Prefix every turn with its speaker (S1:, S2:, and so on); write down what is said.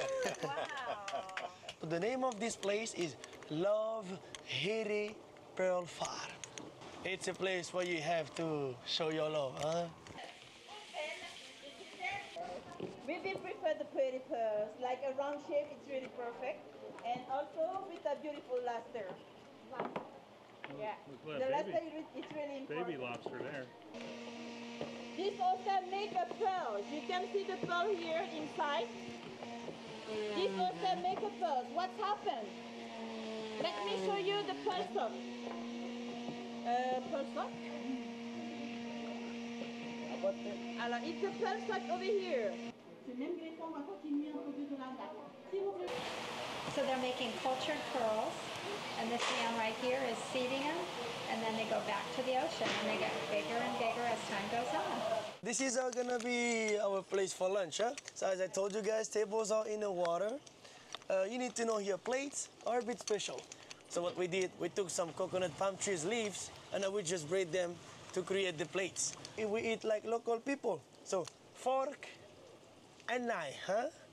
S1: Wow.
S2: The name of this place is Love Hiri Pearl Farm. It's a place where you have to show your love, huh?
S1: We will prefer the pretty pearls, like a round shape, it's really perfect. And also with a beautiful luster. Yeah, the luster is really important.
S3: Baby lobster there.
S1: This also make a pearls. You can see the pearl here inside. This also make a pearls. What's happened? Let me show you the pearl sock. Pearl sock? Alors, it's a pearl sock over here.
S4: So they're making cultured pearls, and this man right here is seeding them, and then they go back to the ocean, and they get bigger and bigger as time goes on.
S2: This is gonna be our place for lunch, huh? So as I told you guys, tables are in the water. You need to know here, plates are a bit special. So what we did, we took some coconut palm trees leaves, and then we just braid them to create the plates. We eat like local people. So fork and knife, huh?